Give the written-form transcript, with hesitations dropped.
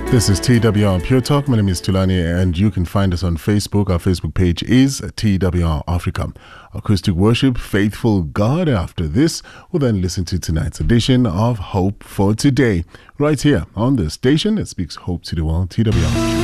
This is TWR Pure Talk. My name is Tulani, and you can find us on Facebook. Our Facebook page is TWR Africa. Acoustic worship, Faithful God. After this, we'll then listen to tonight's edition of Hope for Today, right here on the station that speaks hope to the world, TWR.